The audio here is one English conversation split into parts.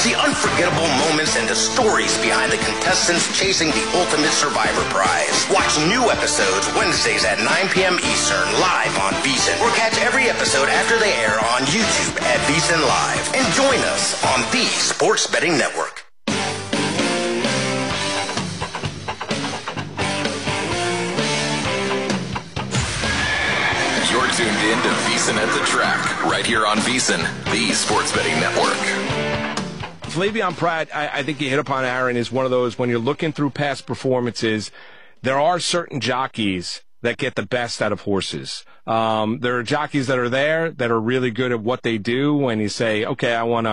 The unforgettable moments and the stories behind the contestants chasing the ultimate Survivor prize. Watch new episodes Wednesdays at 9 p.m. Eastern live on VSiN, or catch every episode after they air on YouTube at VSiN Live. And join us on the Sports Betting Network. You're tuned in to VSiN at the Track, right here on VSiN, the Sports Betting Network. Flavien Prat, I think you hit upon, Aaron, is one of those, when you're looking through past performances, there are certain jockeys that get the best out of horses. There are jockeys that are there that are really good at what they do. When you say, okay, I want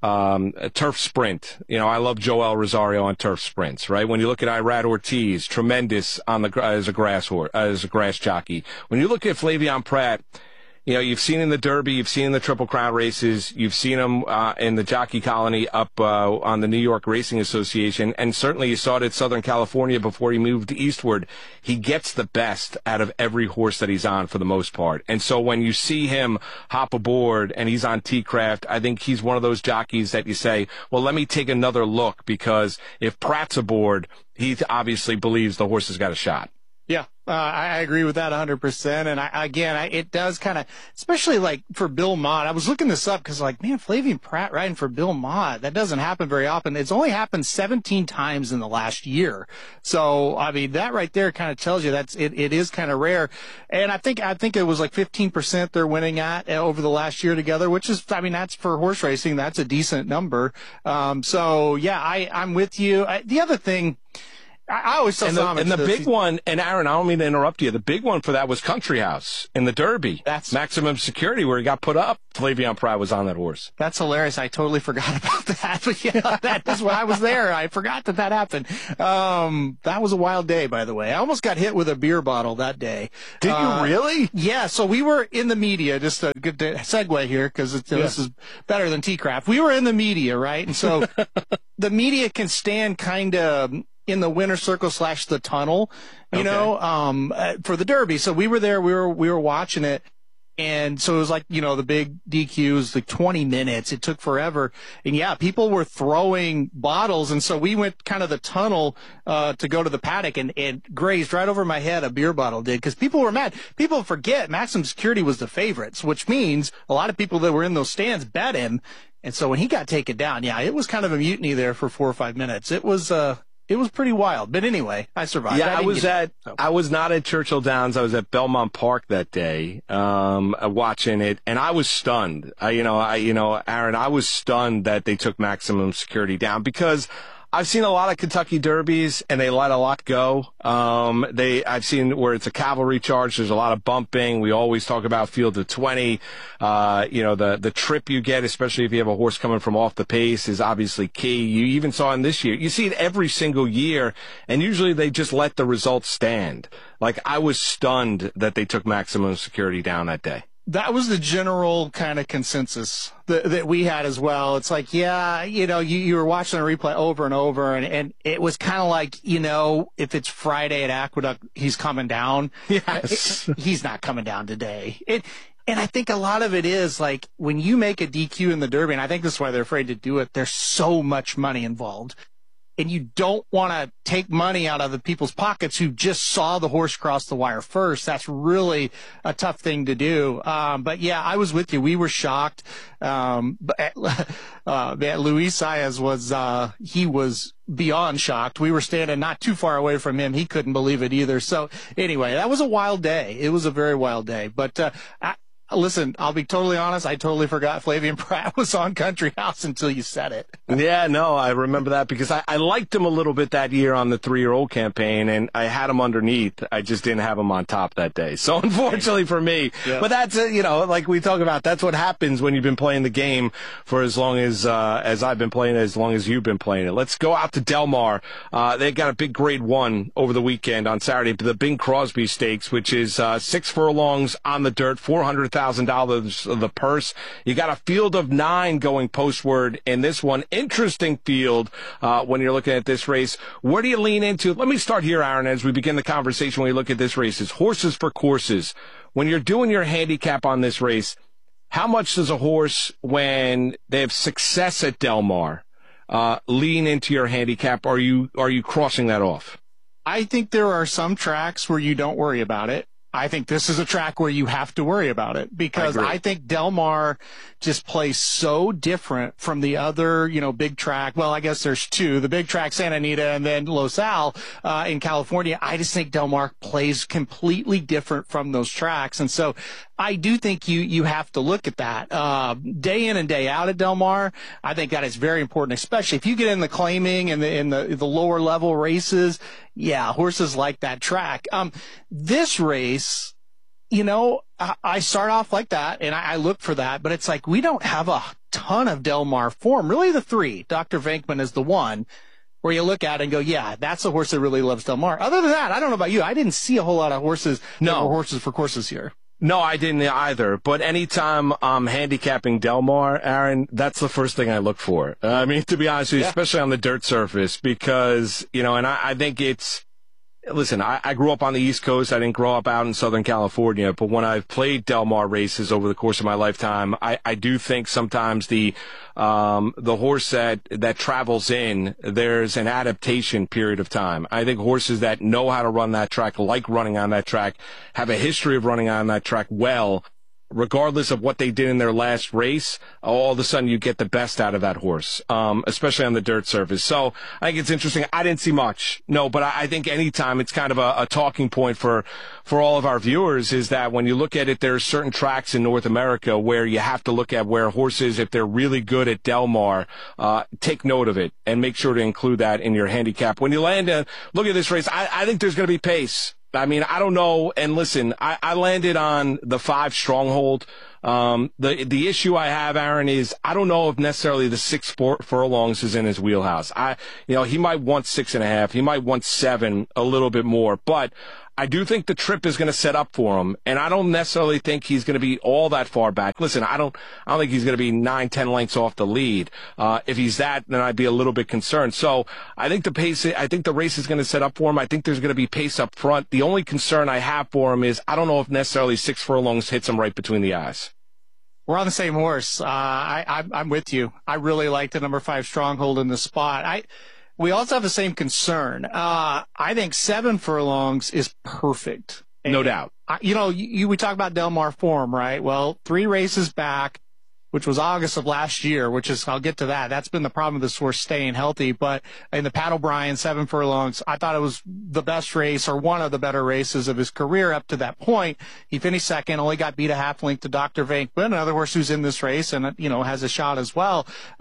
a turf sprint. You know, I love Joel Rosario on turf sprints, right? When you look at Irad Ortiz, tremendous on as a grass jockey. When you look at Flavien Prat, you know, you've seen in the Derby, you've seen in the Triple Crown races, you've seen him in the Jockey Colony up on the New York Racing Association, and certainly you saw it at Southern California before he moved eastward. He gets the best out of every horse that he's on for the most part. And so when you see him hop aboard and he's on T-Craft, I think he's one of those jockeys that you say, well, let me take another look, because if Pratt's aboard, he obviously believes the horse has got a shot. Yeah, I agree with that 100%. And it does kind of, especially like for Bill Mott. I was looking this up because, like, man, Flavien Prat riding for Bill Mott, that doesn't happen very often. It's only happened 17 times in the last year. So, I mean, that right there kind of tells you it is kind of rare. And I think it was like 15% they're winning at over the last year together, which is, I mean, that's for horse racing. That's a decent number. So yeah, I'm with you. The other thing, I always tell Tom, and the big one, and Aaron, I don't mean to interrupt you. The big one for that was Country House in the Derby. That's Maximum Security, where he got put up. Flavien Prat was on that horse. That's hilarious. I totally forgot about that. But yeah, that is when I was there. I forgot that happened. That was a wild day, by the way. I almost got hit with a beer bottle that day. Did you really? Yeah. So we were in the media. Just a good segue here, because this is better than T-Craft. We were in the media, right? And so the media can stand kind of in the winner's circle / the tunnel, you know, for the Derby. So we were there, we were watching it. And so it was like, you know, the big DQs, like 20 minutes. It took forever. And yeah, people were throwing bottles. And so we went kind of the tunnel, to go to the paddock, and it grazed right over my head. A beer bottle did, because people were mad. People forget Maximum Security was the favorites, which means a lot of people that were in those stands bet him. And so when he got taken down, yeah, it was kind of a mutiny there for 4 or 5 minutes. It was pretty wild. But anyway, I survived. Yeah, I was not at Churchill Downs. I was at Belmont Park that day, watching it, and I was stunned. Aaron, I was stunned that they took Maximum Security down, because I've seen a lot of Kentucky Derbies, and they let a lot go. I've seen where it's a cavalry charge. There's a lot of bumping. We always talk about field of 20. The trip you get, especially if you have a horse coming from off the pace, is obviously key. You even saw in this year. You see it every single year, and usually they just let the results stand. Like, I was stunned that they took Maximum Security down that day. That was the general kind of consensus that we had as well. It's like, yeah, you know, you were watching the replay over and over, and it was kind of like, you know, if it's Friday at Aqueduct, he's coming down. Yes. He's not coming down today. And I think a lot of it is, like, when you make a DQ in the Derby, and I think this is why they're afraid to do it, there's so much money involved. And you don't want to take money out of the people's pockets who just saw the horse cross the wire first. That's really a tough thing to do. But yeah, I was with you. We were shocked. Luis Saez he was beyond shocked. We were standing not too far away from him. He couldn't believe it either. So anyway, that was a wild day. It was a very wild day. But, listen, I'll be totally honest. I totally forgot Flavien Prat was on Country House until you said it. Yeah, no, I remember that, because I liked him a little bit that year on the 3-year-old campaign, and I had him underneath. I just didn't have him on top that day. So unfortunately for me, but that's, like we talk about, that's what happens when you've been playing the game for as long as I've been playing it, as long as you've been playing it. Let's go out to Del Mar. They got a big Grade 1 over the weekend on Saturday, the Bing Crosby Stakes, which is 6 furlongs on the dirt, $400,000 the purse. You got a field of 9 going postward in this one. Interesting field when you're looking at this race. Where do you lean into? Let me start here, Aaron, as we begin the conversation when you look at this race. Is horses for courses. When you're doing your handicap on this race, how much does a horse, when they have success at Del Mar, lean into your handicap? Are you crossing that off? I think there are some tracks where you don't worry about it. I think this is a track where you have to worry about it because I think Del Mar just plays so different from the other, big track. Well, I guess there's two, the big track, Santa Anita, and then Los Al, in California. I just think Del Mar plays completely different from those tracks. And so I do think you have to look at that, day in and day out at Del Mar. I think that is very important, especially if you get in the claiming and in the lower level races. Yeah, horses like that track. This race, I start off like that and I look for that, but it's like we don't have a ton of Del Mar form. Really the three. Dr. Venkman is the one where you look at it and go, yeah, that's a horse that really loves Del Mar. Other than that, I don't know about you. I didn't see a whole lot of horses that were horses for courses here. No, I didn't either. But anytime I'm handicapping Del Mar, Aaron, that's the first thing I look for. I mean, to be honest with you, especially on the dirt surface, because, and I think it's, listen, I grew up on the East Coast. I didn't grow up out in Southern California. But when I've played Del Mar races over the course of my lifetime, I do think sometimes the horse that travels in, there's an adaptation period of time. I think horses that know how to run that track, like running on that track, have a history of running on that track well, regardless of what they did in their last race, all of a sudden you get the best out of that horse, especially on the dirt surface. So I think it's interesting. I didn't see much, no, but I think anytime it's kind of a talking point for all of our viewers is that when you look at it, there are certain tracks in North America where you have to look at where horses, if they're really good at Del Mar, take note of it and make sure to include that in your handicap. When you land look at this race, I think there's going to be pace. I mean, I don't know. And listen, I landed on the 5 Stronghold. The issue I have, Aaron, is I don't know if necessarily the 6 furlongs is in his wheelhouse. He might want 6.5. He might want 7, a little bit more, but I do think the trip is going to set up for him, and I don't necessarily think he's going to be all that far back. Listen, I don't think he's going to be 9-10 lengths off the lead. If he's that, then I'd be a little bit concerned. So I think the race is going to set up for him. I think there's going to be pace up front. The only concern I have for him is I don't know if necessarily 6 furlongs hits him right between the eyes. We're on the same horse. I'm with you. I really like the number 5 Stronghold in the spot. We also have the same concern. I think 7 furlongs is perfect. No doubt. We talk about Del Mar form, right? Well, 3 races back, which was August of last year, I'll get to that. That's been the problem with this horse staying healthy. But in the Pat O'Brien 7 furlongs, I thought it was the best race or one of the better races of his career up to that point. He finished second, only got beat a half length to Dr. Venkman, another horse who's in this race and, has a shot as well.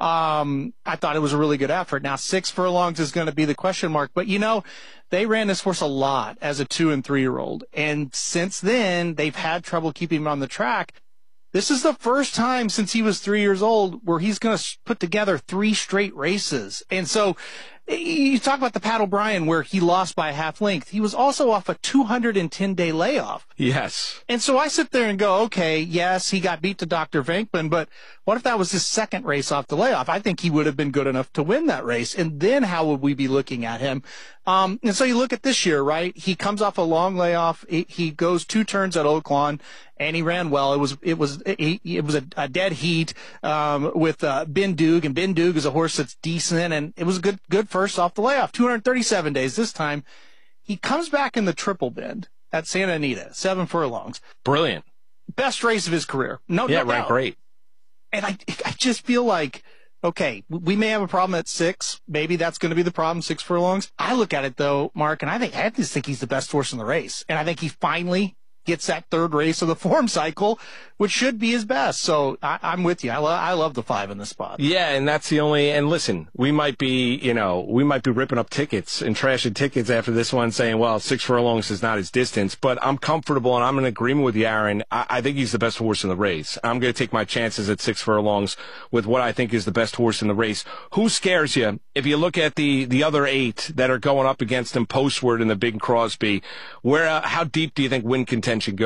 I thought it was a really good effort. Now 6 furlongs is going to be the question mark, but they ran this horse a lot as a 2 and 3-year-old. And since then, they've had trouble keeping him on the track. This is the first time since he was 3 years old where he's going to put together 3 straight races. And so you talk about the Pat O'Brien where he lost by a half length. He was also off a 210-day layoff. Yes. And so I sit there and go, okay, yes, he got beat to Dr. Venkman, but what if that was his second race off the layoff? I think he would have been good enough to win that race. And then how would we be looking at him? And so you look at this year, right? He comes off a long layoff. He goes 2 turns at Oaklawn, and he ran well. It was a dead heat with Ben Doog, and Ben Doog is a horse that's decent, and it was a good first off the layoff. 237 days this time. He comes back in the Triple Bend at Santa Anita, 7 furlongs. Brilliant. Best race of his career. No doubt. Great. And I just feel like, okay, we may have a problem at 6. Maybe that's going to be the problem, 6 furlongs. I look at it, though, Mark, and I just think he's the best horse in the race. And I think he finally gets that 3rd race of the form cycle, which should be his best. So I'm with you. I love the 5 in the spot. Yeah, and that's the only. And listen, we might be ripping up tickets and trashing tickets after this one, saying, well, 6 furlongs is not his distance. But I'm comfortable, and I'm in agreement with you, Aaron. I think he's the best horse in the race. I'm going to take my chances at 6 furlongs with what I think is the best horse in the race. Who scares you? If you look at the other 8 that are going up against him postward in the Big Crosby, how deep do you think win contention goes?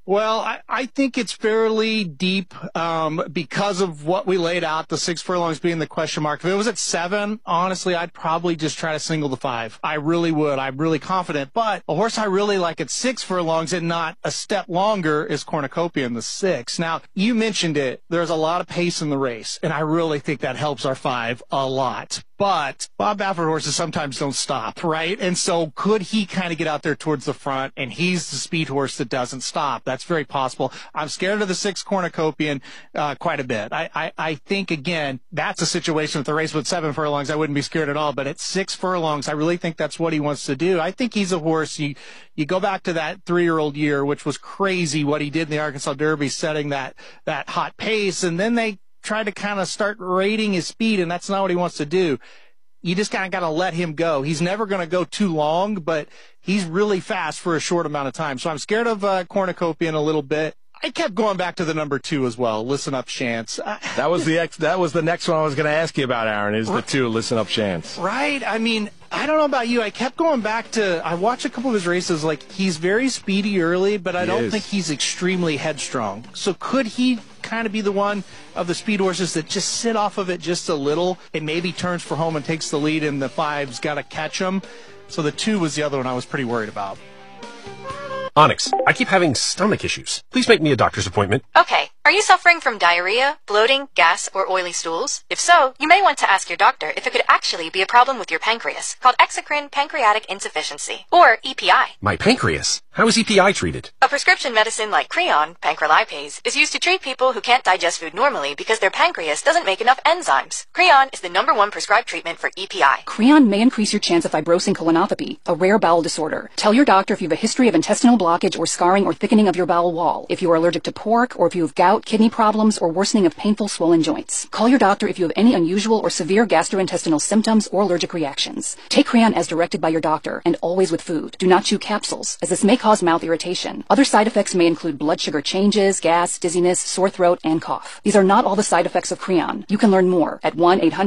Well, I think it's fairly deep because of what we laid out, the 6 furlongs being the question mark. If it was at 7, honestly, I'd probably just try to single the 5. I really would. I'm really confident. But a horse I really like at 6 furlongs and not a step longer is Cornucopia in the 6. Now, you mentioned it. There's a lot of pace in the race, and I really think that helps our 5 a lot. But Bob Baffert horses sometimes don't stop, right? And so could he kind of get out there towards the front, and he's the speed horse that doesn't stop? That's very possible. I'm scared of the 6 Cornucopian quite a bit. I think, again, that's a situation with the race with 7 furlongs. I wouldn't be scared at all. But at 6 furlongs, I really think that's what he wants to do. I think he's a horse. You go back to that 3-year-old year, which was crazy what he did in the Arkansas Derby, setting that hot pace, and then they try to kind of start rating his speed, and that's not what he wants to do. You just kind of got to let him go. He's never going to go too long, but he's really fast for a short amount of time. So I'm scared of Cornucopian a little bit. I kept going back to the number 2 as well. Listen Up Chance. That was the next one I was going to ask you about, Aaron, is the 2, Listen Up Chance. Right. I mean, I don't know about you. I kept going back to, I watched a couple of his races. Like, he's very speedy early, but I don't think he's extremely headstrong. So could he kind of be the one of the speed horses that just sit off of it just a little and maybe turns for home and takes the lead, and the 5's got to catch him? So the 2 was the other one I was pretty worried about. Onyx, I keep having stomach issues. Please make me a doctor's appointment. Okay. Are you suffering from diarrhea, bloating, gas, or oily stools? If so, you may want to ask your doctor if it could actually be a problem with your pancreas, called exocrine pancreatic insufficiency, or EPI. My pancreas? How is EPI treated? A prescription medicine like Creon, pancrelipase, is used to treat people who can't digest food normally because their pancreas doesn't make enough enzymes. Creon is the #1 prescribed treatment for EPI. Creon may increase your chance of fibrosing colonopathy, a rare bowel disorder. Tell your doctor if you have a history of intestinal blockage or scarring or thickening of your bowel wall, if you are allergic to pork, or if you have gout, kidney problems, or worsening of painful swollen joints. Call your doctor if you have any unusual or severe gastrointestinal symptoms or allergic reactions. Take Creon as directed by your doctor, and always with food. Do not chew capsules, as this may cause mouth irritation. Other side effects may include blood sugar changes, gas, dizziness, sore throat, and cough. These are not all the side effects of Creon. You can learn more at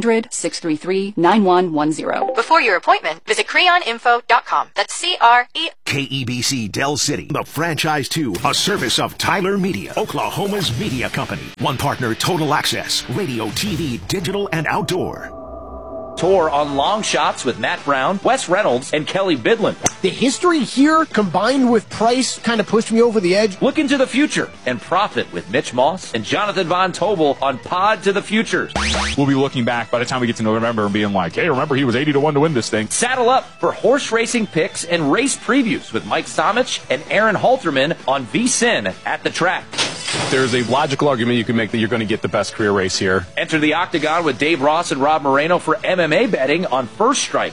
1-800-633-9110. Before your appointment, visit creoninfo.com. That's C-R-E... KEBC Del City, the franchise 2, a service of Tyler Media, Oklahoma's media company. One partner, Total Access, radio, TV, digital, and outdoor. Tour on long shots with Matt Brown, Wes Reynolds, and Kelly Bidlin. The history here, combined with price, kind of pushed me over the edge. Look into the future and profit with Mitch Moss and Jonathan Von Tobel on Pod to the Future. We'll be looking back by the time we get to November and being like, hey, remember he was 80-1 to win this thing. Saddle up for horse racing picks and race previews with Mike Samich and Aaron Halterman on VSiN at the track. There's a logical argument you can make that you're going to get the best career race here. Enter the Octagon with Dave Ross and Rob Moreno for MMA betting on First Strike.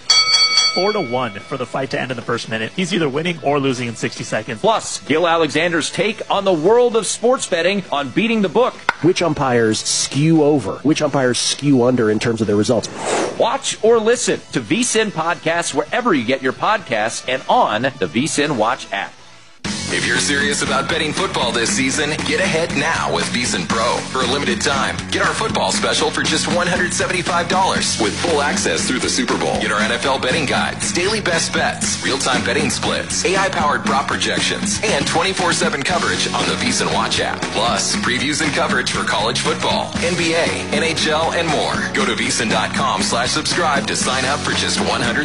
4-1 for the fight to end in the first minute. He's either winning or losing in 60 seconds. Plus, Gil Alexander's take on the world of sports betting on Beating the Book. Which umpires skew over? Which umpires skew under in terms of their results? Watch or listen to VSiN podcasts wherever you get your podcasts and on the VSiN Watch app. If you're serious about betting football this season, get ahead now with VSiN Pro. For a limited time, get our football special for just $175 with full access through the Super Bowl. Get our NFL betting guides, daily best bets, real-time betting splits, AI-powered prop projections, and 24/7 coverage on the VSiN Watch app. Plus, previews and coverage for college football, NBA, NHL, and more. Go to VSiN.com/subscribe to sign up for just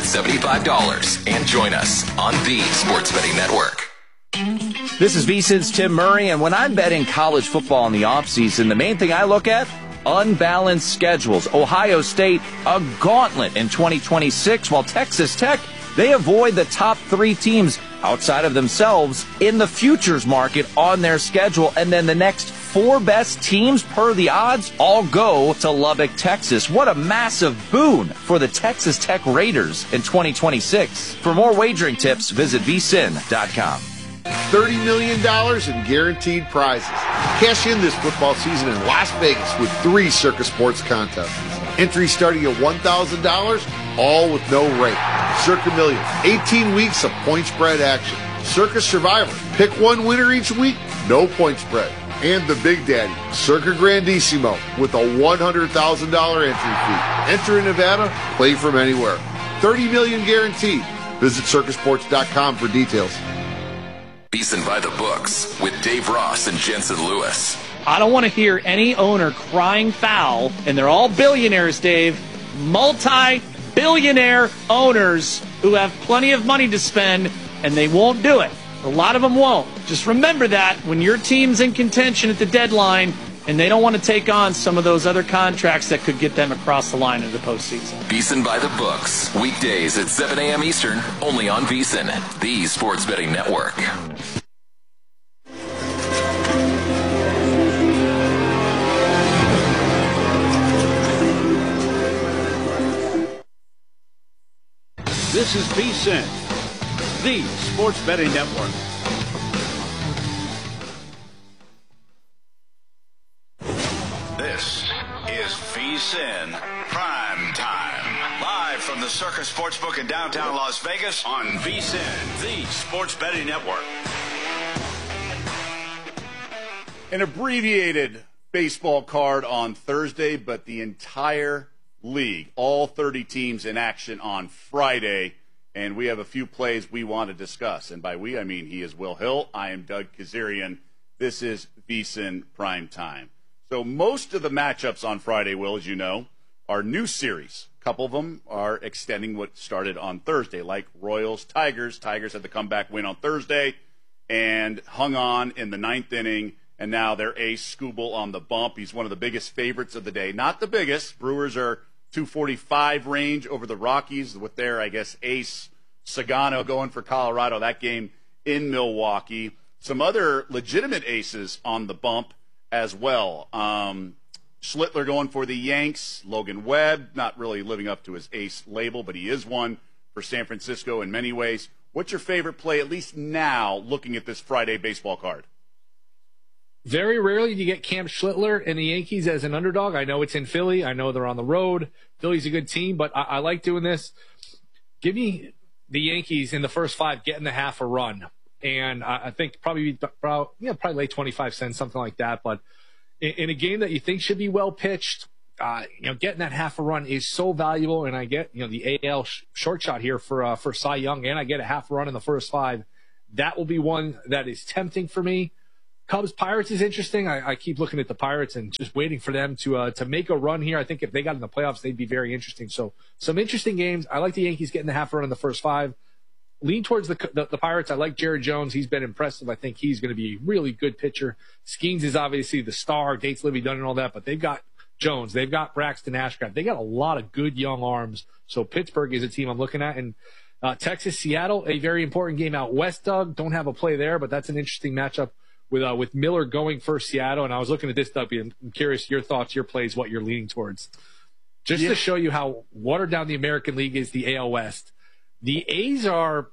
$175 and join us on the Sports Betting Network. This is VSiN's Tim Murray, and when I'm betting college football in the offseason, the main thing I look at, unbalanced schedules. Ohio State, a gauntlet in 2026, while Texas Tech, they avoid the top 3 teams outside of themselves in the futures market on their schedule, and then the next 4 best teams per the odds all go to Lubbock, Texas. What a massive boon for the Texas Tech Raiders in 2026. For more wagering tips, visit vsin.com. $30 million in guaranteed prizes. Cash in this football season in Las Vegas with 3 Circus Sports contests. Entries starting at $1,000, all with no rate. Circa Millions, 18 weeks of point spread action. Circus Survivor, pick one winner each week, no point spread. And the Big Daddy, Circa Grandissimo, with a $100,000 entry fee. Enter in Nevada, play from anywhere. $30 million guaranteed. Visit circusports.com for details. Beeson by the Books with Dave Ross and Jensen Lewis. I don't want to hear any owner crying foul, and they're all billionaires, Dave. Multi-billionaire owners who have plenty of money to spend, and they won't do it. A lot of them won't. Just remember that when your team's in contention at the deadline, and they don't want to take on some of those other contracts that could get them across the line in the postseason. Beeson by the Books, weekdays at 7 a.m. Eastern, only on Beeson, the sports betting network. This is VSiN, the sports betting network. This is VSiN Prime Time. Live from the Circus Sportsbook in downtown Las Vegas on VSiN, the sports betting network. An abbreviated baseball card on Thursday, but the entire league, all 30 teams in action on Friday, and we have a few plays we want to discuss. And by we, I mean he is Will Hill. I am Doug Kazarian. This is VSiN Prime Time. So most of the matchups on Friday, Will, as you know, are new series. A couple of them are extending what started on Thursday, like Royals-Tigers. Tigers had the comeback win on Thursday and hung on in the ninth inning. And now their ace, Skubal, on the bump. He's one of the biggest favorites of the day. Not the biggest. Brewers are 245 range over the Rockies with their, I guess, ace, Sagano, going for Colorado. That game in Milwaukee. Some other legitimate aces on the bump as well. Schlittler going for the Yanks. Logan Webb, not really living up to his ace label, but he is one for San Francisco in many ways. What's your favorite play, at least now, looking at this Friday baseball card? Very rarely do you get Cam Schlittler and the Yankees as an underdog. I know it's in Philly. I know they're on the road. Philly's a good team, but I like doing this. Give me the Yankees in the first five getting the half a run. And I think probably late 25 cents, something like that. But in a game that you think should be well pitched, getting that half a run is so valuable. And I get, the AL short shot here for Cy Young, and I get a half a run in the first five. That will be one that is tempting for me. Cubs-Pirates is interesting. I keep looking at the Pirates and just waiting for them to make a run here. I think if they got in the playoffs, they'd be very interesting. So some interesting games. I like the Yankees getting the half run in the first five. Lean towards the Pirates. I like Jared Jones. He's been impressive. I think he's going to be a really good pitcher. Skeens is obviously the star. Gates, Livy Dunn and all that, but they've got Jones. They've got Braxton Ashcraft. They got a lot of good young arms. So Pittsburgh is a team I'm looking at. And Texas, Seattle, a very important game out west, Doug. Don't have a play there, but that's an interesting matchup with Miller going for Seattle. And I was looking at this, Doug. I'm curious your thoughts, your plays, what you're leaning towards. Just to show you how watered down the American League is, the AL West. The A's are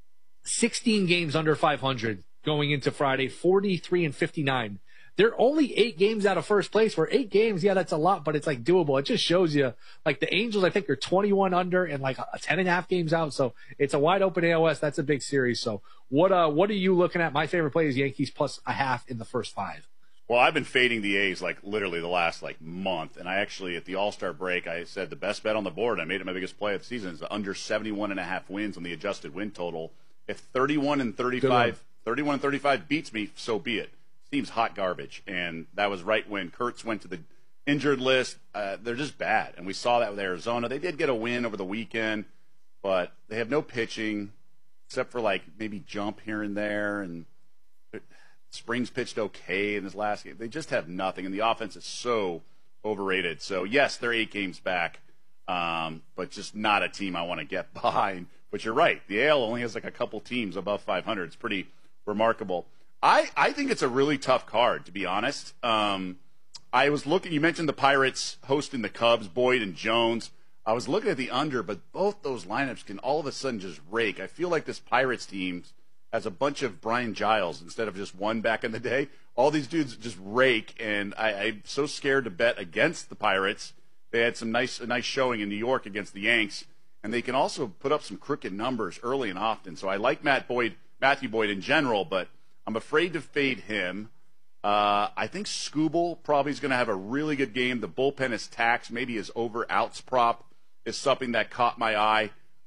16 games under 500 going into Friday, 43-59. They're only 8 games out of first place. For 8 games, yeah, that's a lot, but it's like doable. It just shows you, like the Angels, I think are 21 under and like 10.5 games out. So it's a wide open AL West. That's a big series. So what are you looking at? My favorite play is Yankees plus a half in the first 5. Well, I've been fading the A's like literally the last month, and I actually at the All-Star break I said the best bet on the board. I made it my biggest play of the season is the under 71.5 wins on the adjusted win total. If 31 and 35 beats me, so be it. Seems hot garbage, and that was right when Kurtz went to the injured list. They're just bad, and we saw that with Arizona. They did get a win over the weekend, but they have no pitching except for maybe Jump here and there, and Springs pitched okay in his last game. They just have nothing, and the offense is so overrated. So, yes, they're 8 games back, but just not a team I want to get behind. But you're right. The AL only has a couple teams above 500. It's pretty remarkable. I think it's a really tough card, to be honest. I was looking – you mentioned the Pirates hosting the Cubs, Boyd and Jones. I was looking at the under, but both those lineups can all of a sudden just rake. I feel like this Pirates team – as a bunch of Brian Giles instead of just one back in the day. All these dudes just rake, and I'm so scared to bet against the Pirates. They had a nice showing in New York against the Yanks, and they can also put up some crooked numbers early and often. So I like Matthew Boyd in general, but I'm afraid to fade him. I think Skubal probably is going to have a really good game. The bullpen is taxed. Maybe his over-outs prop is something that caught my eye.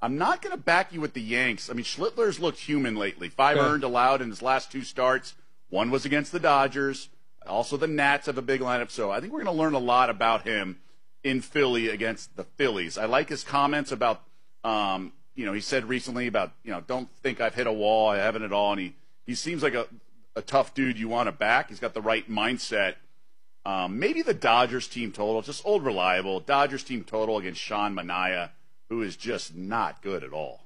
I'm not going to back you with the Yanks. I mean, Schlittler's looked human lately. 5 earned allowed in his last 2 starts. 1 was against the Dodgers. Also, the Nats have a big lineup. So I think we're going to learn a lot about him in Philly against the Phillies. I like his comments about, he said recently about, don't think I've hit a wall. I haven't at all. And he seems like a tough dude you want to back. He's got the right mindset. Maybe the Dodgers team total, just old reliable. Dodgers team total against Sean Manaea, who is just not good at all.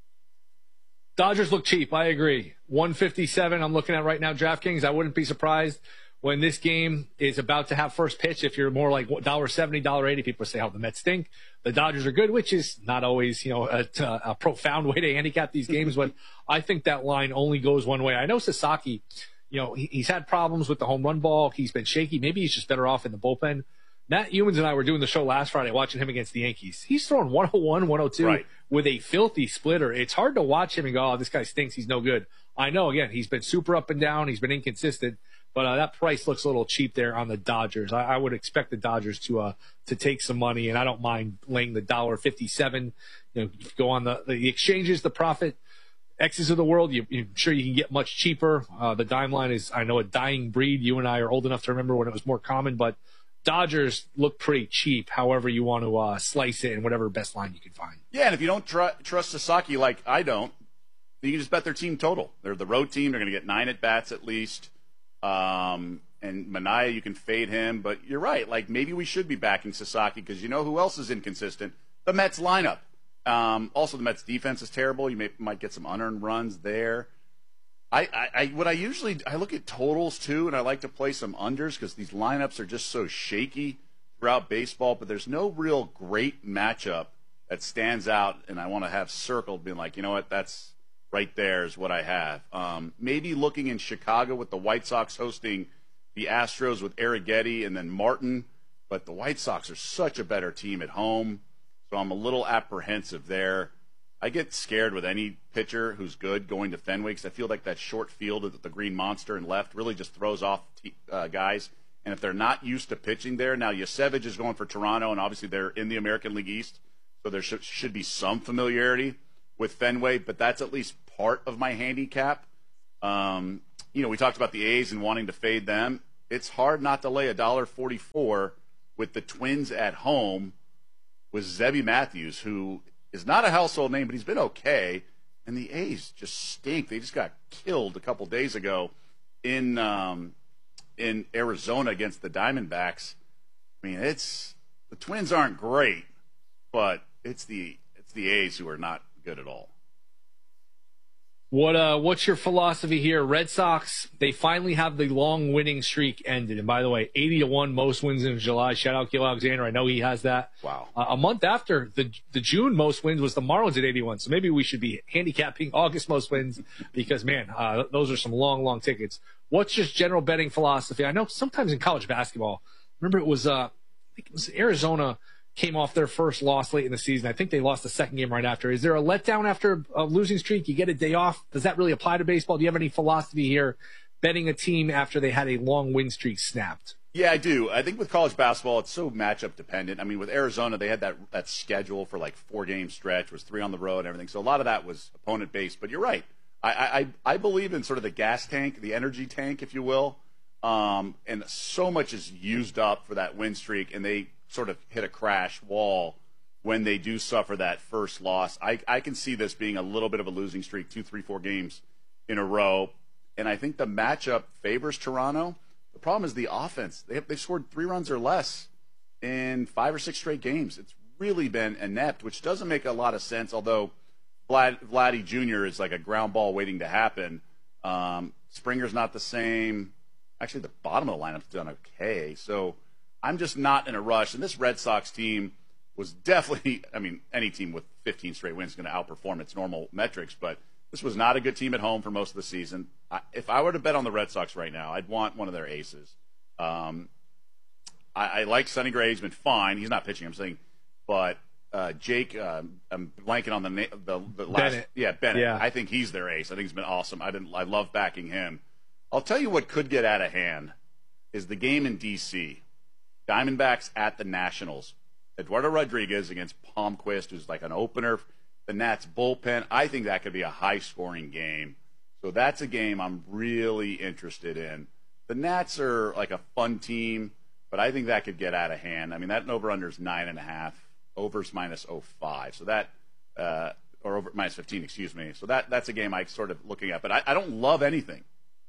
Dodgers look cheap. I agree. 157 I'm looking at right now, DraftKings. I wouldn't be surprised when this game is about to have first pitch. If you're more like $1.70, $1.80, people say, the Mets stink. The Dodgers are good, which is not always, a profound way to handicap these games. But I think that line only goes one way. I know Sasaki, he's had problems with the home run ball. He's been shaky. Maybe he's just better off in the bullpen. Matt Humans and I were doing the show last Friday watching him against the Yankees. He's throwing 101, 102 with a filthy splitter. It's hard to watch him and go, this guy stinks. He's no good. I know, again, he's been super up and down. He's been inconsistent. But that price looks a little cheap there on the Dodgers. I would expect the Dodgers to take some money, and I don't mind laying the $1.57. Go on the exchanges, the profit X's of the world. You're sure you can get much cheaper. The dime line is, I know, a dying breed. You and I are old enough to remember when it was more common, but Dodgers look pretty cheap, however you want to slice it, and whatever best line you can find. Yeah, and if you don't trust Sasaki like I don't, you can just bet their team total. They're the road team. They're going to get 9 at-bats at least. And Manaea, you can fade him. But you're right. Like, maybe we should be backing Sasaki because you know who else is inconsistent? The Mets lineup. Also, the Mets defense is terrible. You might get some unearned runs there. I look at totals too, and I like to play some unders because these lineups are just so shaky throughout baseball. But there's no real great matchup that stands out, and I want to have circled, being like, you know what, that's right there is what I have. Maybe looking in Chicago with the White Sox hosting the Astros with Arrighetti and then Martin, but the White Sox are such a better team at home, so I'm a little apprehensive there. I get scared with any pitcher who's good going to Fenway because I feel like that short field of the Green Monster and left really just throws off guys. And if they're not used to pitching there, now Yasevich is going for Toronto, and obviously they're in the American League East, so there should be some familiarity with Fenway, but that's at least part of my handicap. We talked about the A's and wanting to fade them. It's hard not to lay $1.44 with the Twins at home with Zebby Matthews, who is not a household name, but he's been okay. And the A's just stink. They just got killed a couple days ago in Arizona against the Diamondbacks. I mean, the Twins aren't great, but it's the A's who are not good at all. What's your philosophy here? Red Sox, they finally have the long winning streak ended. And by the way, 80-1 most wins in July. Shout out Gil Alexander. I know he has that. Wow. A month after the June most wins was the Marlins at 81. So maybe we should be handicapping August most wins because, man, those are some long, long tickets. What's just general betting philosophy? I know sometimes in college basketball, remember it was, I think it was Arizona came off their first loss late in the season. I think they lost the second game right after. Is there a letdown after a losing streak? You get a day off. Does that really apply to baseball? Do you have any philosophy here betting a team after they had a long win streak snapped? Yeah, I do. I think with college basketball, it's so matchup dependent. I mean, with Arizona, they had that schedule for like 4-game stretch, was 3 on the road and everything. So a lot of that was opponent based. But you're right. I believe in sort of the gas tank, the energy tank, if you will. And so much is used up for that win streak, and they sort of hit a crash wall when they do suffer that first loss. I can see this being a little bit of a losing streak, 2, 3, 4 games in a row. And I think the matchup favors Toronto. The problem is the offense. They've scored 3 runs or less in 5 or 6 straight games. It's really been inept, which doesn't make a lot of sense, although Vladdy Jr. is like a ground ball waiting to happen. Springer's not the same. Actually, the bottom of the lineup's done okay. So I'm just not in a rush. And this Red Sox team was definitely, I mean, any team with 15 straight wins is going to outperform its normal metrics, but this was not a good team at home for most of the season. If I were to bet on the Red Sox right now, I'd want one of their aces. I like Sonny Gray. He's been fine. He's not pitching, I'm saying. But Jake, I'm blanking on the last. Bennett. Yeah, Bennett. Yeah. I think he's their ace. I think he's been awesome. I love backing him. I'll tell you what could get out of hand is the game in D.C. Diamondbacks at the Nationals. Eduardo Rodriguez against Palmquist, who's like an opener. the Nats bullpen. I think that could be a high-scoring game. So that's a game I'm really interested in. The Nats are like a fun team, but I think that could get out of hand. I mean, that over-under is 9.5. Over's minus 0.5. So that, or over minus 15, excuse me. So that's a game I'm sort of looking at. But I don't love anything.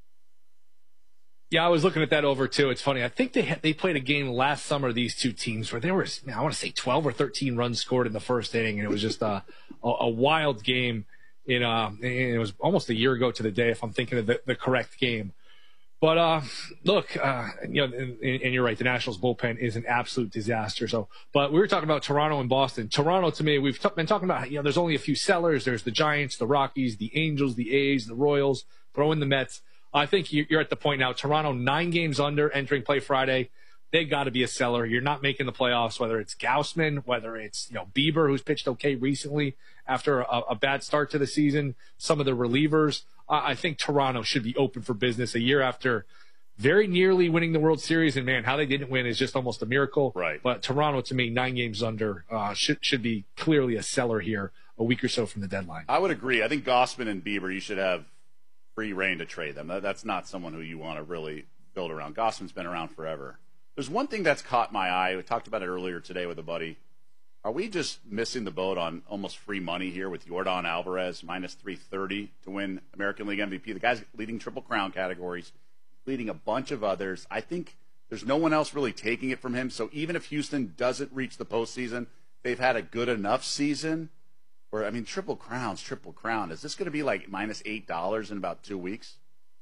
Yeah, I was looking at that over too. It's funny. I think they played a game last summer, these two teams, where there was, I want to say 12 or 13 runs scored in the first inning, and it was just a wild game. And it was almost a year ago to the day, if I'm thinking of the correct game. But look, and you're right. The Nationals bullpen is an absolute disaster. So, but we were talking about Toronto and Boston. Toronto, to me, we've been talking about. There's only a few sellers. There's the Giants, the Rockies, the Angels, the A's, the Royals. Throw in the Mets. I think you're at the point now. Toronto 9 games under, entering play Friday. They got to be a seller. You're not making the playoffs. Whether it's Gausman, whether it's Bieber, who's pitched okay recently after a bad start to the season. Some of the relievers. I think Toronto should be open for business a year after very nearly winning the World Series. And, man, how they didn't win is just almost a miracle. Right. But Toronto, to me, 9 games under, should be clearly a seller here a week or so from the deadline. I would agree. I think Gausman and Bieber, you should have free reign to trade them. That's not someone who you want to really build around. Gausman's been around forever. There's one thing that's caught my eye. We talked about it earlier today with a buddy. Are we just missing the boat on almost free money here with Yordan Alvarez minus 330 to win American League MVP? The guy's leading Triple Crown categories, leading a bunch of others. I think there's no one else really taking it from him. So even if Houston doesn't reach the postseason, they've had a good enough season. Or, I mean, Triple Crown. Is this going to be like minus $8 in about 2 weeks?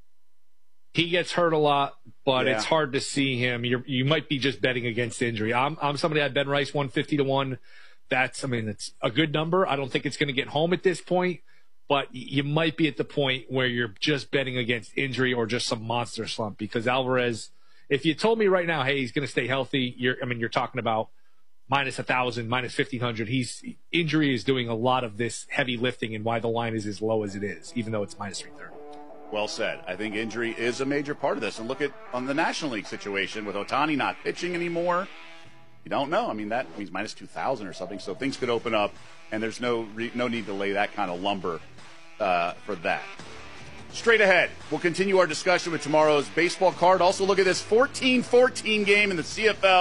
He gets hurt a lot, but it's hard to see him. You might be just betting against injury. I'm somebody I Ben Rice 150 to 1. It's a good number. I don't think it's going to get home at this point, but you might be at the point where you're just betting against injury or just some monster slump, because Alvarez, if you told me right now, hey, he's going to stay healthy, you're talking about minus 1,000, minus 1,500. Injury is doing a lot of this heavy lifting and why the line is as low as it is, even though it's minus 330. Well said. I think injury is a major part of this. And look at on the National League situation with Ohtani not pitching anymore. You don't know. I mean, that means minus 2,000 or something. So things could open up, and there's no need to lay that kind of lumber for that. Straight ahead, we'll continue our discussion with tomorrow's baseball card. Also, look at this 14-14 game in the CFL.